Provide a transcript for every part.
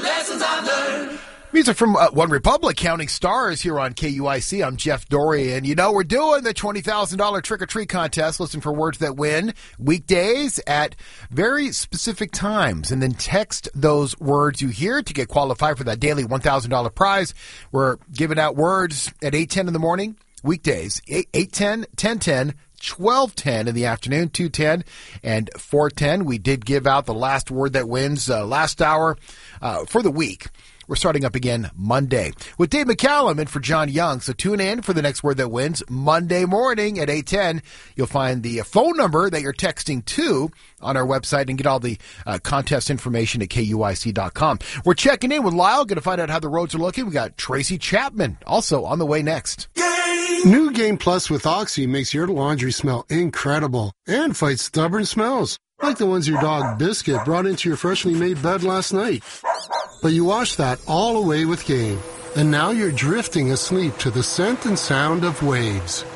lessons I've learned. Music from One Republic, Counting Stars here on KUIC. I'm Jeff Dory, and we're doing the $20,000 trick-or-treat contest. Listen for words that win weekdays at very specific times, and then text those words you hear to get qualified for that daily $1,000 prize. We're giving out words at 8:10 in the morning, weekdays, 8:10, 10:10, 12:10 in the afternoon, 2:10, and 4:10. We did give out the last word that wins last hour for the week. We're starting up again Monday with Dave McCallum in for John Young. So tune in for the next word that wins Monday morning at 8:10. You'll find the phone number that you're texting to on our website and get all the contest information at KUIC.com. We're checking in with Lyle, going to find out how the roads are looking. We got Tracy Chapman also on the way next. New Game Plus with Oxy makes your laundry smell incredible and fights stubborn smells, like the ones your dog Biscuit brought into your freshly made bed last night. But you wash that all away with Game, and now you're drifting asleep to the scent and sound of waves.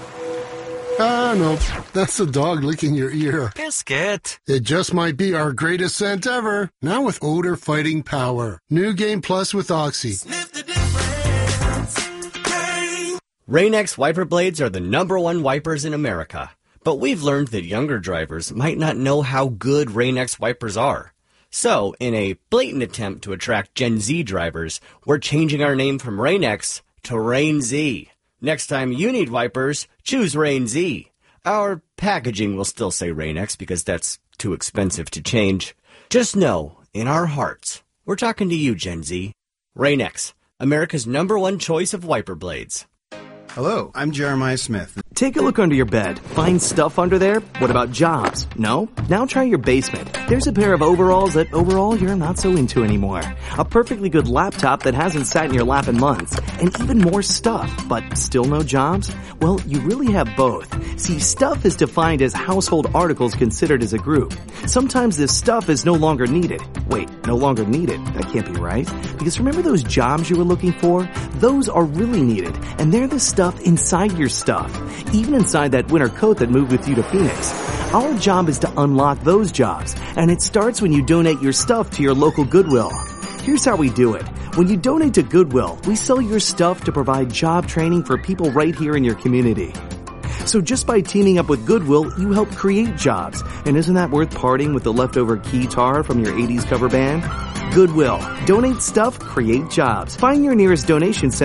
Ah, no, that's the dog licking your ear. Biscuit. It just might be our greatest scent ever, now with odor-fighting power. New Game Plus with Oxy. Sniff the difference. Game. Rain-X wiper blades are the #1 wipers in America. But we've learned that younger drivers might not know how good Rain-X wipers are. So, in a blatant attempt to attract Gen Z drivers, we're changing our name from Rain-X to Rain-Z. Next time you need wipers, choose Rain-Z. Our packaging will still say Rain-X because that's too expensive to change. Just know, in our hearts, we're talking to you, Gen Z. Rain-X, America's #1 choice of wiper blades. Hello, I'm Jeremiah Smith. Take a look under your bed. Find stuff under there? What about jobs? No? Now try your basement. There's a pair of overalls that overall you're not so into anymore. A perfectly good laptop that hasn't sat in your lap in months. And even more stuff, but still no jobs? Well, you really have both. See, stuff is defined as household articles considered as a group. Sometimes this stuff is no longer needed. Wait, no longer needed? That can't be right. Because remember those jobs you were looking for? Those are really needed. And they're the stuff inside your stuff. Even inside that winter coat that moved with you to Phoenix. Our job is to unlock those jobs, and it starts when you donate your stuff to your local Goodwill. Here's how we do it. When you donate to Goodwill, we sell your stuff to provide job training for people right here in your community. So just by teaming up with Goodwill, you help create jobs. And isn't that worth parting with the leftover guitar from your 80s cover band? Goodwill. Donate stuff, create jobs. Find your nearest donation center